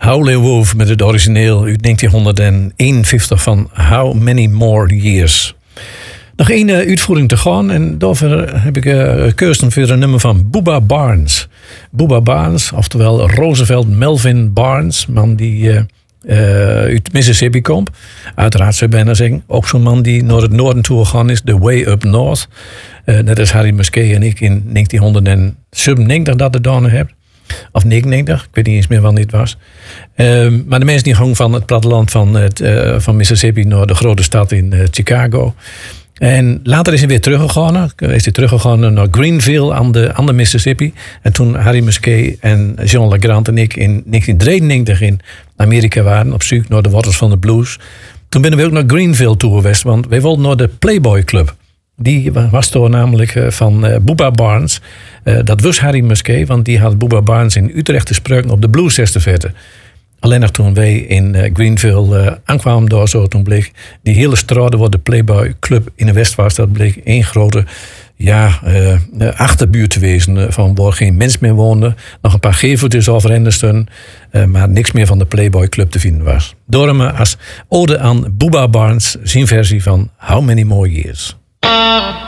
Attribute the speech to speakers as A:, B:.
A: Howlin' Wolf met het origineel uit 1951 van How Many More Years. Nog één uitvoering te gaan en daarvoor heb ik gekozen voor een nummer van Booba Barnes. Booba Barnes, oftewel Roosevelt Melvin Barnes, man die uit Mississippi komt. Uiteraard zou ik bijna zeggen, ook zo'n man die naar het noorden toe gegaan is, The Way Up North. Net als Harry Musquet en ik in 1997 dat gedaan heb. Of 99, ik weet niet eens meer wanneer het was. Maar de mensen die gingen van het platteland van Mississippi naar de grote stad in Chicago. En later is hij weer teruggegaan. Is hij teruggegaan naar Greenville aan de Mississippi. En toen Harry Musquet en John LeGrand en ik in 1993 in Amerika waren, op zoek naar de wortels van de blues. Toen ben we ook naar Greenville toe geweest, want wij wilden naar de Playboy Club. Die was toen namelijk van Booba Barnes. Dat was Harry Musquet, want die had Booba Barnes in Utrecht gesproken op de Blues Estafette. Alleen nog toen wij in Greenville aankwamen daar zo, toen bleek die hele straat waar de Playboy Club in de West was, dat bleek één grote achterbuurt te wezen van waar geen mens meer woonde. Nog een paar geveltjes overeind stonden, maar niks meer van de Playboy Club te vinden was. Daarom als ode aan Booba Barnes zijn versie van How Many More Years.